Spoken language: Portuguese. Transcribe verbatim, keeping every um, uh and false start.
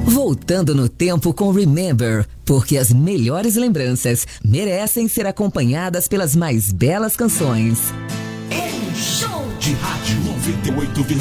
Voltando no tempo com Remember, porque as melhores lembranças merecem ser acompanhadas pelas mais belas canções. É um show de rádio noventa e oito.